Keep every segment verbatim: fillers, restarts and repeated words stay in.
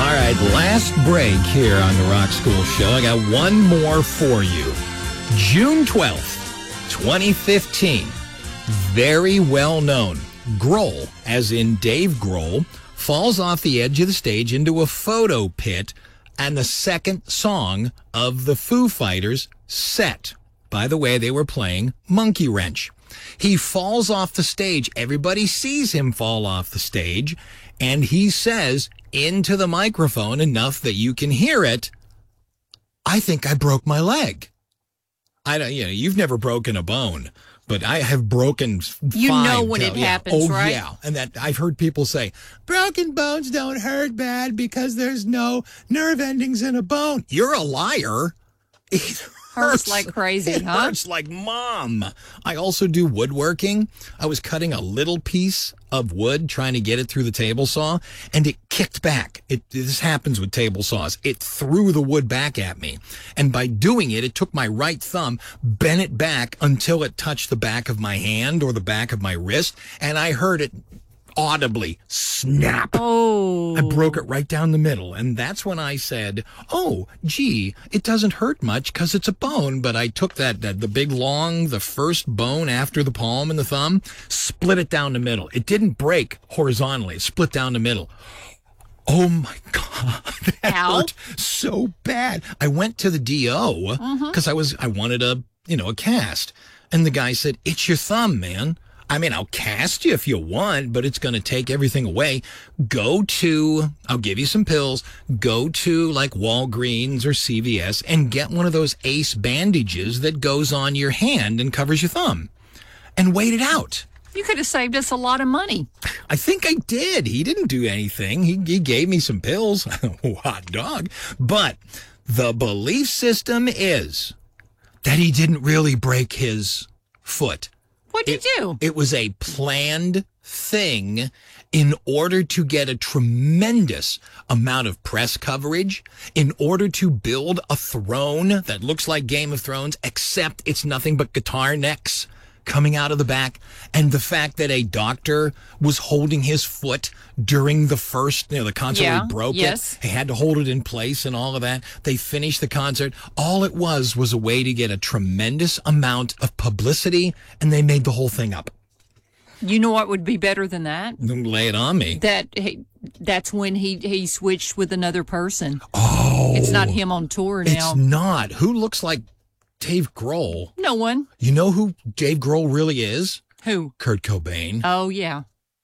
All right, last break here on the Rock School Show. I got one more for you. June twelfth, twenty fifteen. Very well known. Grohl, as in Dave Grohl, falls off the edge of the stage into a photo pit, and the second song of the Foo Fighters set. By the way, they were playing Monkey Wrench. He falls off the stage. Everybody sees him fall off the stage, and he says into the microphone enough that you can hear it, "I think I broke my leg." I don't, you know, you've never broken a bone, but I have broken You five know when till- it yeah. happens, oh, right? yeah. And that I've heard people say, broken bones don't hurt bad because there's no nerve endings in a bone. You're a liar. It Hurts like crazy, it huh? hurts like mom. I also do woodworking. I was cutting a little piece of wood, trying to get it through the table saw, and it kicked back. It This happens with table saws. It threw the wood back at me. And by doing it, it took my right thumb, bent it back until it touched the back of my hand or the back of my wrist, and I heard it audibly snap. Oh. I broke it right down the middle. And that's when I said, oh, gee, it doesn't hurt much because it's a bone. But I took that, that, the big long, the first bone after the palm and the thumb, split it down the middle. It didn't break horizontally. It split down the middle. Oh, my God. That Ow. hurt so bad. I went to the D O because I was, I wanted a, you know, a cast. And the guy said, it's your thumb, man. I mean, I'll cast you if you want, but it's going to take everything away. Go to, I'll give you some pills. Go to like Walgreens or C V S and get one of those Ace bandages that goes on your hand and covers your thumb. And wait it out. You could have saved us a lot of money. I think I did. He didn't do anything. He, he gave me some pills. Hot dog. But the belief system is that he didn't really break his foot. What'd you It, do? it was a planned thing in order to get a tremendous amount of press coverage, in order to build a throne that looks like Game of Thrones, except it's nothing but guitar necks coming out of the back, and the fact that a doctor was holding his foot during the first, you know, the concert Yeah, where he broke yes. it. He had to hold it in place and all of that. They finished the concert. All it was was a way to get a tremendous amount of publicity, and they made the whole thing up. You know what would be better than that? Lay it on me. That he, that's when he, he switched with another person. Oh. It's not him on tour now. It's not. Who looks like Dave Grohl? No one. You know who Dave Grohl really is? Who? Kurt Cobain. Oh, yeah.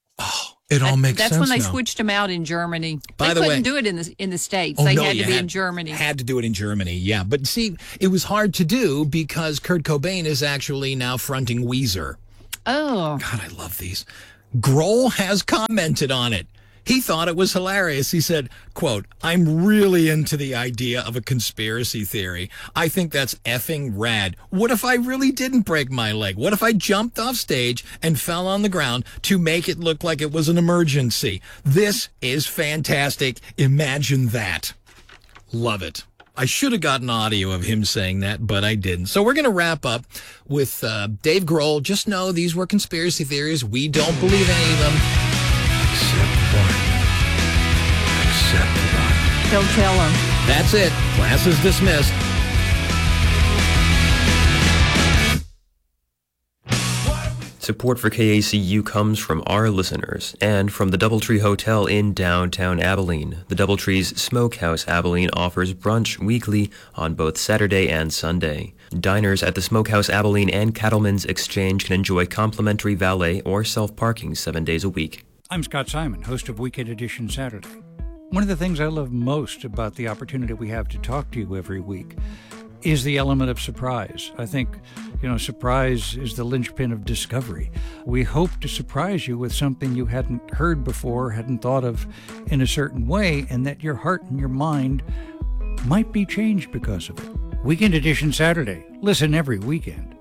It all That- makes that's sense when they now. switched him out in Germany. By they the couldn't way- do it in the in the States. Oh, they no, had you to be in Germany. Had to do it in Germany, yeah. But see, it was hard to do because Kurt Cobain is actually now fronting Weezer. Oh. God, I love these. Grohl has commented on it. He thought it was hilarious. He said, quote, I'm really into the idea of a conspiracy theory. I think that's effing rad. What if I really didn't break my leg? What if I jumped off stage and fell on the ground to make it look like it was an emergency? This is fantastic. Imagine that. Love it. I should have gotten audio of him saying that, but I didn't. So we're going to wrap up with uh, Dave Grohl. Just know these were conspiracy theories. We don't believe any of them. Except one. Except one. Don't tell him. That's it. Class is dismissed. Support for K A C U comes from our listeners and from the Doubletree Hotel in downtown Abilene. The Doubletree's Smokehouse Abilene offers brunch weekly on both Saturday and Sunday. Diners at the Smokehouse Abilene and Cattleman's Exchange can enjoy complimentary valet or self-parking seven days a week. I'm Scott Simon, host of Weekend Edition Saturday. One of the things I love most about the opportunity we have to talk to you every week is the element of surprise. I think, you know, surprise is the linchpin of discovery. We hope to surprise you with something you hadn't heard before, hadn't thought of in a certain way, and that your heart and your mind might be changed because of it. Weekend Edition Saturday. Listen every weekend.